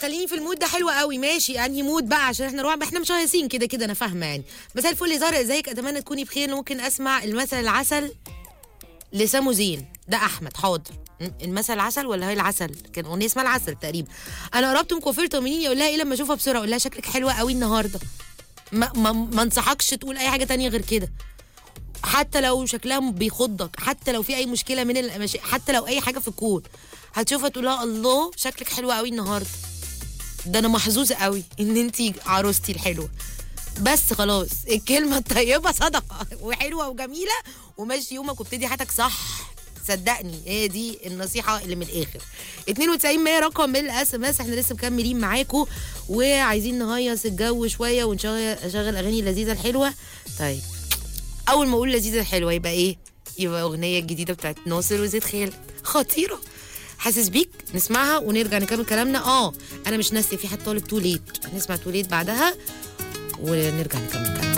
خليني في المود ده حلو قوي. ماشي، انهي مود بقى؟ عشان احنا مش هيصين كده كده، انا فاهمه يعني. مساء الفل يا زهره، ازيك؟ اتمنى تكوني بخير. ممكن اسمع المثل العسل لسامو زين؟ ده احمد، حاضر. المثل العسل ولا هي العسل؟ كان اغنيه اسمها العسل تقريبا. انا قربت من كوافير، طمنيني. اقول لها ايه لما اشوفها بسرعه؟ اقول لها شكلك حلوه قوي النهارده. ما انصحكش تقول اي حاجه تانية غير كده. حتى لو شكلها بيخضك، حتى لو في اي مشكله من حتى لو اي حاجه في الكون، هتشوفها تقول لها الله شكلك حلوه قوي النهارده. ده انا محظوظه قوي ان انتي عروستي الحلوه. بس خلاص، الكلمه الطيبه صدقه وحلوه وجميله، وماشي يومك وابتدي حياتك صح. صدقني هي دي النصيحه اللي من الاخر. 92 رقم من الاس ام اس. احنا لسه مكملين معاكم وعايزين نهيص الجو شويه ونشغل اغاني لذيذه الحلوه. طيب، اول ما اقول لذيذه الحلوه يبقى ايه؟ يبقى اغنيه الجديده بتاعت ناصر وزيد خالد، خطيره. حاسس بيك، نسمعها ونرجع نكمل كلامنا. انا مش ناسي، في حد طالب تو ليت، هنسمع تو ليت بعدها ونرجع نكمل كلامنا.